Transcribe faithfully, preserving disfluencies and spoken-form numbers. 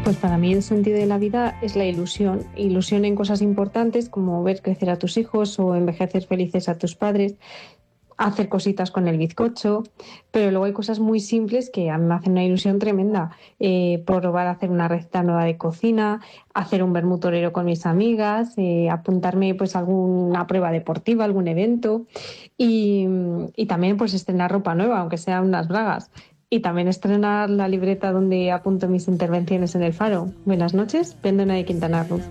Pues para mí el sentido de la vida es la ilusión. Ilusión en cosas importantes como ver crecer a tus hijos o envejecer felices a tus padres, hacer cositas con el bizcocho, pero luego hay cosas muy simples que a mí me hacen una ilusión tremenda. Eh, probar a hacer una receta nueva de cocina, hacer un vermut torero con mis amigas, eh, apuntarme pues a alguna prueba deportiva, algún evento y, y también pues estrenar ropa nueva, aunque sean unas bragas. Y también estrenar la libreta donde apunto mis intervenciones en el Faro. Buenas noches, Pendona de Quintana Roo.